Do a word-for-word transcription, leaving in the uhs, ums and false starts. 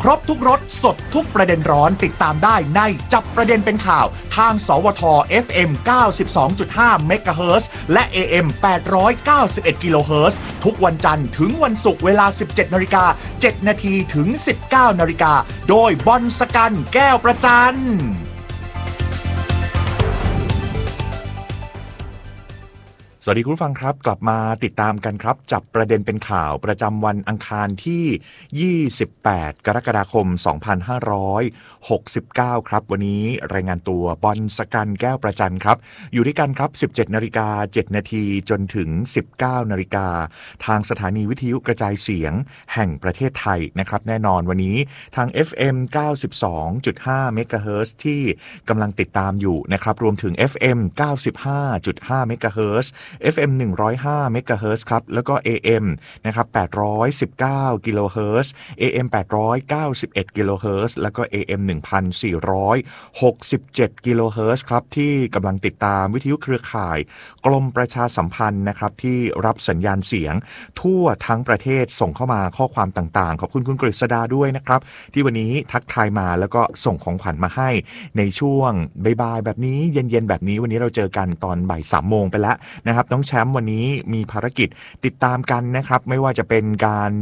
ครบทุกรสสดทุกประเด็นร้อนติดตามได้ในจับประเด็นเป็นข่าวทางสวท เอฟ เอ็ม เก้าสิบสองจุดห้า เมกะเฮิรตซ์และ เอ เอ็ม แปดร้อยเก้าสิบเอ็ด กิโลเฮิรตซ์ทุกวันจันทร์ถึงวันศุกร์เวลา สิบเจ็ดนาฬิกาเจ็ดนาทีถึง สิบเก้านาฬิกาโดยบอลสกันแก้วประจันสวัสดีคุณผู้ฟังครับกลับมาติดตามกันครับจับประเด็นเป็นข่าวประจำวันอังคารที่ยี่สิบแปดกรกฎาคมสองพันห้าร้อยหกสิบเก้าครับวันนี้รายงานตัวบอลสกันแก้วประจันครับอยู่ด้วยกันครับ สิบเจ็ดนาฬิกาเจ็ดนาทีจนถึง สิบเก้านาฬิกาทางสถานีวิทยุกระจายเสียงแห่งประเทศไทยนะครับแน่นอนวันนี้ทาง เอฟ เอ็ม เก้าสิบสองจุดห้า เมกะเฮิรตซ์ที่กำลังติดตามอยู่นะครับรวมถึง เอฟ เอ็ม เก้าสิบห้าจุดห้า เมกะเฮิรตซ์เอฟ เอ็ม หนึ่งร้อยห้า เมกะเฮิรตซ์ครับแล้วก็ เอ เอ็ม นะครับแปดร้อยสิบเก้า กิโลเฮิรตซ์ เอ เอ็ม แปดร้อยเก้าสิบเอ็ด กิโลเฮิรตซ์แล้วก็ เอ เอ็ม หนึ่งพันสี่ร้อยหกสิบเจ็ด กิโลเฮิรตซ์ครับที่กำลังติดตามวิทยุเครือข่ายกรมประชาสัมพันธ์นะครับที่รับสัญญาณเสียงทั่วทั้งประเทศส่งเข้ามาข้อความต่างๆขอบคุณคุณกฤษดาด้วยนะครับที่วันนี้ทักทายมาแล้วก็ส่งของขวัญมาให้ในช่วงบ่ายๆแบบนี้เย็นๆแบบนี้วันนี้เราเจอกันตอนบ่ายสามโมงไปแล้วนะครับน้องแชมป์วันนี้มีภารกิจติดตามกันนะครับไม่ว่าจะเป็นการ